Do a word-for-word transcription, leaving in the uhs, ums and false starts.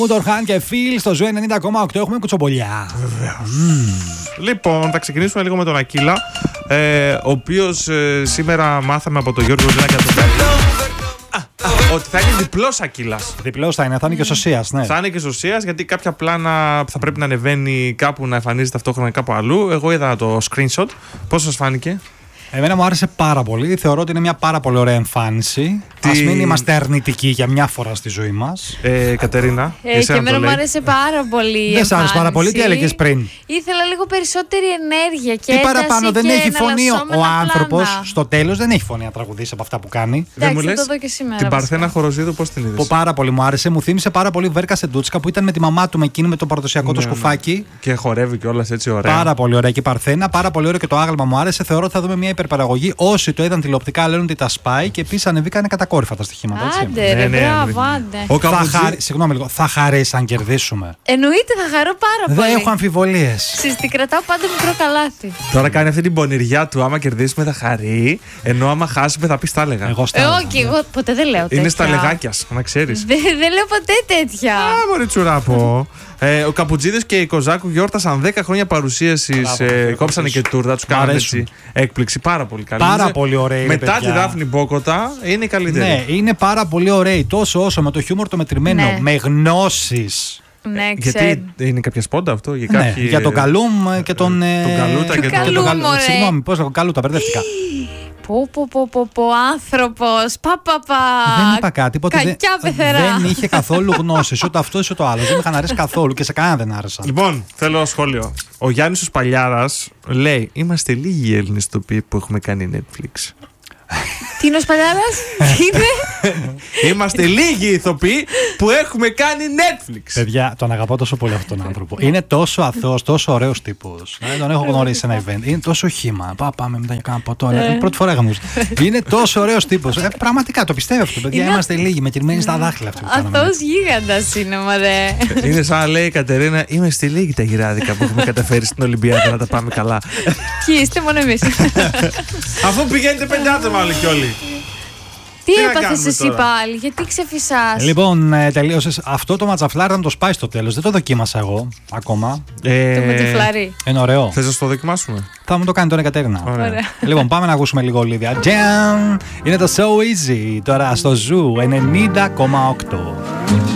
Μουτορχάν και Φίλ στο Ζου ενενήντα κόμμα οκτώ. Έχουμε κουτσομπολιά. Βεβαίως. Mm. Λοιπόν, θα ξεκινήσουμε λίγο με τον Ακύλα, ε, ο οποίος ε, σήμερα μάθαμε από τον Γιώργο Ζένα και τον ότι θα είναι διπλός Ακύλας. Διπλός θα είναι, θα είναι και σωσίας, ναι. Θα είναι και σωσίας, γιατί κάποια πλάνα θα πρέπει να ανεβαίνει κάπου, να εμφανίζεται ταυτόχρονα κάπου αλλού. Εγώ είδα το screenshot. Πώς σας φάνηκε? Εμένα μου άρεσε πάρα πολύ. Θεωρώ ότι είναι μια πάρα πολύ ωραία εμφάνιση. Τι... Ας μην είμαστε αρνητικοί για μια φορά στη ζωή μας. Ε, Κατερίνα. Ε, και εμένα μου άρεσε πάρα πολύ. Δεν σ' άρεσε πάρα πολύ, τι έλεγες πριν? Ήθελα λίγο περισσότερη ενέργεια και τι παραπάνω, και δεν έχει φωνή. Ο άνθρωπος πλάνα. Στο τέλος δεν έχει φωνή να τραγουδήσει από αυτά που κάνει. Δεν μου λες, το δω και σήμερα, την Παρθένα Χοροζίδου πώς την είδες? Που πάρα πολύ μου άρεσε. Μου θύμισε πάρα πολύ Βέρκα Σεντούτσικα που ήταν με τη μαμά του με εκείνη με το παραδοσιακό ναι, το σκουφάκι. Ναι. Και χορεύει κιόλας έτσι ωραία. Πάρα πολύ ωραία και η Παρθένα. Πάρα πολύ ωραίο και το άγαλμα μου άρεσε. Θεωρώ ότι θα δούμε μια υπερπαραγωγή. Όσοι το είδαν τηλεοπτικά λένε ότι τα σπάει και επίσης ανεβήκανε κατακόρυφα τα στοιχήματα. Έτσι. Άντε, ρε, ναι, ναι, μπράβο, άντε. Ο θα Καμπουτζή... χαρ... Συγγνώμη λίγο, θα χαρίσει αν κερδίσουμε? Εννοείται, θα χαρώ πάρα πολύ. Δεν έχω αμφιβολίες. Συστή, κρατάω πάντα μικρό καλάθι. Τώρα κάνει αυτή την πονηριά του. Άμα κερδίσουμε θα χαρεί, ενώ άμα χάσουμε θα πει τα έλεγα. Εγώ στα Ε, έλεγα. όχι, εγώ ποτέ δεν λέω τέτοια. Είναι στα λεγάκια, να ξέρεις. Δεν δεν λέω ποτέ τέτοια. Α, μωρή τσουράπο. ε, ο Καπουτζίδης και η Κοζάκου γιόρτασαν δέκα χρόνια παρουσίασης. Ε, κόψανε και τούρτα, τους κάνανε έτσι έκπληξη. Πάρα πολύ καλή. Πάρα Είναι, πολύ ωραία. μετά παιδιά. τη Δάφνη Μπόκοτα είναι η καλύτερη. Ναι, είναι πάρα πολύ ωραία. Τόσο όσο με το χιούμορ το μετρημένο, Ναι. με γνώσεις. Ναι, ξέρω. Γιατί είναι κάποια σπόντα αυτό για Ναι, κάποιοι... για τον Καλούμ και τον. ε, τον Καλούτα και τον- Καλούμ, Καλ- ωραία. Συγγνώμη, πώς λέγω, Καλούτα, μπερδεύτηκα. Πω, πω, πω, πω, πω, άνθρωπος. Πα, πα, πα. Δεν είπα κάτι. Ποτέ δεν, Κακιά πεθερά. δεν είχε καθόλου γνώσεις. Ούτε αυτό ούτε το άλλο. Δεν με είχαν αρέσει καθόλου και σε κανένα δεν άρεσαν. Λοιπόν, θέλω σχόλιο. Ο Γιάννης ο Σπαλιάρας λέει: είμαστε λίγοι οι Έλληνες τοποί που έχουμε κάνει Netflix. Τι είναι ο Σπαλιάρας? Τι είναι? Είμαστε λίγοι ηθοποιοί που έχουμε κάνει Netflix. Παιδιά, τον αγαπώ τόσο πολύ αυτόν τον άνθρωπο. Είναι τόσο αθώος, τόσο ωραίος τύπος. Ε, τον έχω γνωρίσει σε ένα event. Είναι τόσο χύμα. Πά, πάμε μετά για κάνα ποτό. Είναι πρώτη φορά είχαμε. Είναι τόσο ωραίος τύπος. Ε, πραγματικά το πιστεύω αυτό. Παιδιά, Είναι- είμαστε λίγοι. Με κερμένοι στα δάχτυλα αυτό που κάναμε. Αθώος γίγαντας είναι, μωρέ. Είναι σαν να λέει η Κατερίνα: είμαστε λίγοι τα γυράδικα που έχουμε καταφέρει στην Ολυμπιάδα να τα πάμε καλά. Ποιοι είστε, μόνο εμείς. Αφού πηγαίνετε πέντε άτομα όλοι κι όλοι. Τι Τι να έπαθες κάνουμε εσύ τώρα? πάλι, γιατί ξεφυσάς? Λοιπόν, ε, τελείωσες. Αυτό το ματσαφλάρι να το σπάει στο τέλος. Δεν το δοκίμασα εγώ ακόμα. Ε, Το μετεφλάρι. Είναι ωραίο. Θες να το δοκιμάσουμε? Θα μου το κάνει τώρα η Κατέρινα. Ωραία. Ωραία. Λοιπόν, πάμε να ακούσουμε λίγο Olivia Jam. Είναι το So Easy τώρα στο Ζου ενενήντα κόμμα οκτώ.